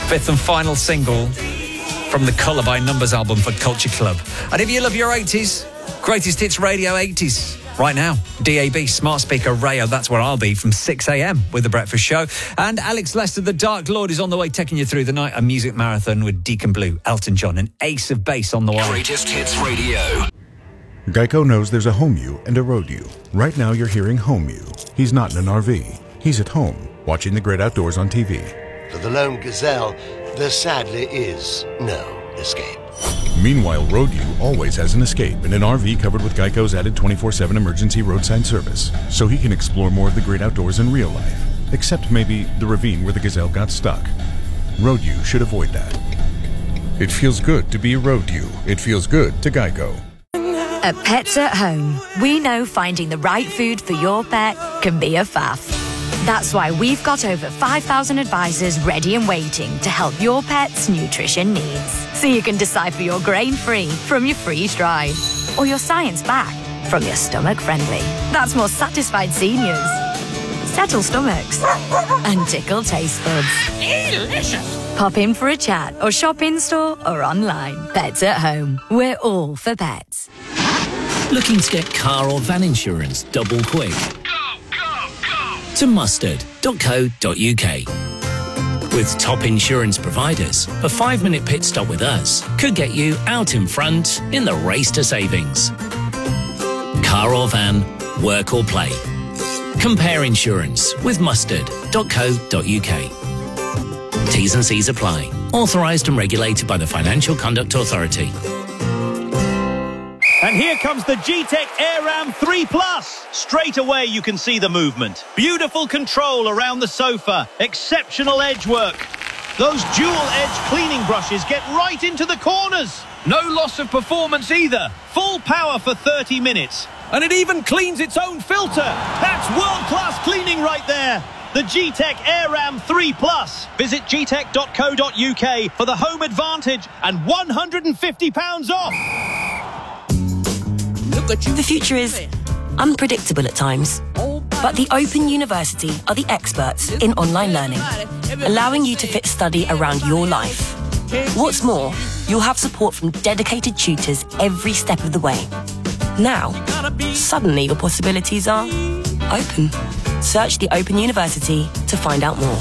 Fifth and final single from the Colour by Numbers album for Culture Club. And if you love your 80s, Greatest Hits Radio 80s, right now, DAB, smart speaker, Rayo, that's where I'll be from 6 a.m. with The Breakfast Show. And Alex Lester, the Dark Lord, is on the way, taking you through the night. A music marathon with Deacon Blue, Elton John, and Ace of Base on the way. Greatest Hits Radio. Geico knows there's a home you and a road you. Right now you're hearing home you. He's not in an RV. He's at home, watching the great outdoors on TV. For the lone gazelle, there sadly is no escape. Meanwhile, road you always has an escape in an RV covered with Geico's added 24/7 emergency roadside service, so he can explore more of the great outdoors in real life, except maybe the ravine where the gazelle got stuck. Road you should avoid that. It feels good to be a road you. It feels good to Geico. At Pets at Home, we know finding the right food for your pet can be a faff. That's why we've got over 5,000 advisors ready and waiting to help your pet's nutrition needs. So you can decide for your grain-free from your freeze-dried, or your science-back from your stomach-friendly. That's more satisfied seniors, settle stomachs, and tickle taste buds. Delicious! Pop in for a chat or shop in-store or online. Pets at Home. We're all for pets. Looking to get car or van insurance double quick? To mustard.co.uk. With top insurance providers, a 5-minute pit stop with us could get you out in front in the race to savings. Car or van, work or play. Compare insurance with mustard.co.uk. T's and C's apply. Authorised and regulated by the Financial Conduct Authority. And here comes the G-Tech AirRam 3 Plus. Straight away you can see the movement. Beautiful control around the sofa. Exceptional edge work. Those dual-edge cleaning brushes get right into the corners. No loss of performance either. Full power for 30 minutes. And it even cleans its own filter. That's world-class cleaning right there. The G-Tech AirRam 3 Plus. Visit gtech.co.uk for the home advantage and £150 off. The future is unpredictable at times, but the Open University are the experts in online learning, allowing you to fit study around your life. What's more, you'll have support from dedicated tutors every step of the way. Now, suddenly your possibilities are open. Search the Open University to find out more.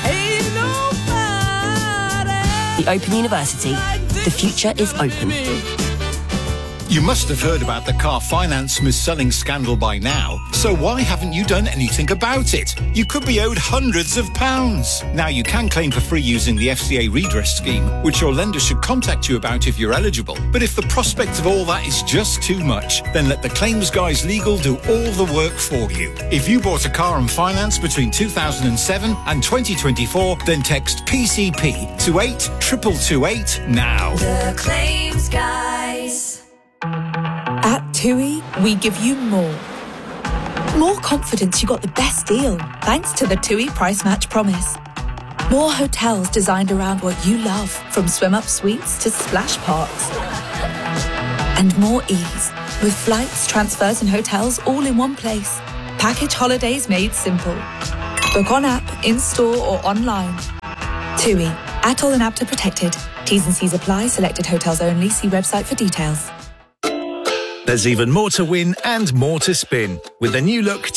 The Open University. The future is open. You must have heard about the car finance mis-selling scandal by now, so why haven't you done anything about it? You could be owed hundreds of pounds. Now you can claim for free using the FCA redress scheme, which your lender should contact you about if you're eligible. But if the prospect of all that is just too much, then let the Claims Guys Legal do all the work for you. If you bought a car on finance between 2007 and 2024, then text PCP to 82228 now. The Claims Guys. At TUI, we give you more. More confidence you got the best deal, thanks to the TUI Price Match Promise. More hotels designed around what you love, from swim-up suites to splash parks. And more ease, with flights, transfers and hotels all in one place. Package holidays made simple. Book on app, in-store or online. TUI, ATOL and APTA protected. T's and C's apply, selected hotels only. See website for details. There's even more to win and more to spin with the new look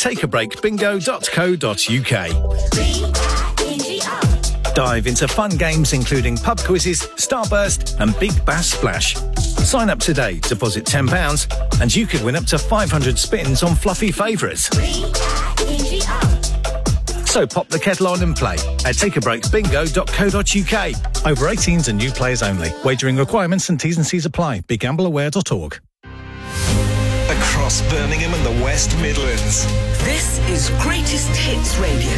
takeabreakbingo.co.uk. Dive into fun games including pub quizzes, Starburst and Big Bass Splash. Sign up today, deposit £10 and you could win up to 500 spins on fluffy favourites. So pop the kettle on and play at takeabreakbingo.co.uk. Over 18s and new players only. Wagering requirements and T's and C's apply. BeGambleAware.org. Across Birmingham and the West Midlands. This is Greatest Hits Radio.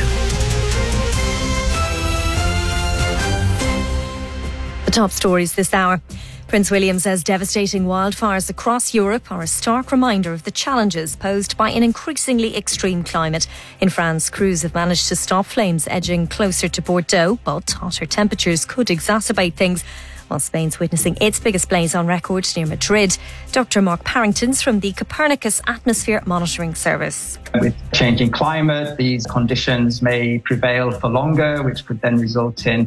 The top stories this hour. Prince William says devastating wildfires across Europe are a stark reminder of the challenges posed by an increasingly extreme climate. In France, crews have managed to stop flames edging closer to Bordeaux, but hotter temperatures could exacerbate things, while Spain's witnessing its biggest blaze on record near Madrid. Dr. Mark Parrington's from the Copernicus Atmosphere Monitoring Service. With changing climate, these conditions may prevail for longer, which could then result in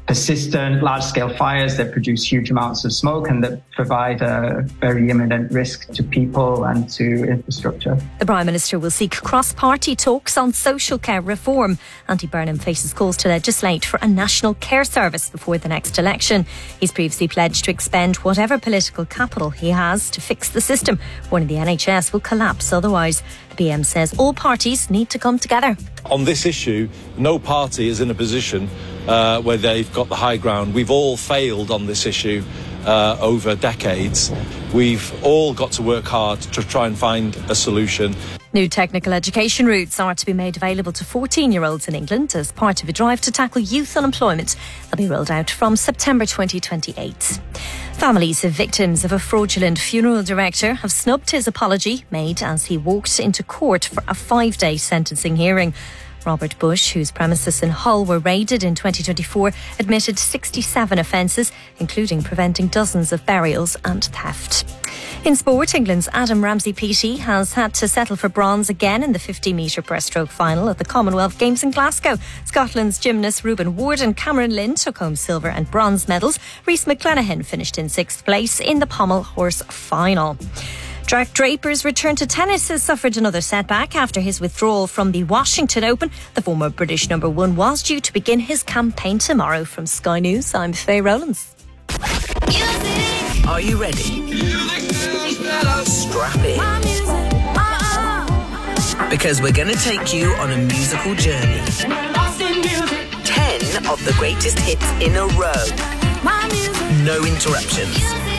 persistent, large-scale fires that produce huge amounts of smoke and that provide a very imminent risk to people and to infrastructure. The Prime Minister will seek cross-party talks on social care reform. Andy Burnham faces calls to legislate for a national care service before the next election. He's previously pledged to expend whatever political capital he has to fix the system, warning the NHS will collapse otherwise. The PM says all parties need to come together. On this issue, no party is in a position where they've got the high ground. We've all failed on this issue over decades. We've all got to work hard to try and find a solution. New technical education routes are to be made available to 14-year-olds in England as part of a drive to tackle youth unemployment. They'll be rolled out from September 2028. Families of victims of a fraudulent funeral director have snubbed his apology made as he walked into court for a 5-day sentencing hearing. Robert Bush, whose premises in Hull were raided in 2024, admitted 67 offences, including preventing dozens of burials and theft. In sport, England's Adam Ramsey-Peaty has had to settle for bronze again in the 50-metre breaststroke final at the Commonwealth Games in Glasgow. Scotland's gymnasts Reuben Ward and Cameron Lynn took home silver and bronze medals. Rhys McClenaghan finished in 6th place in the pommel horse final. Jack Draper's return to tennis has suffered another setback after his withdrawal from the Washington Open. The former British number one was due to begin his campaign tomorrow. From Sky News, I'm Faye Rowlands. Are you ready? Strap in. Because we're going to take you on a musical journey. 10 of the greatest hits in a row. No interruptions.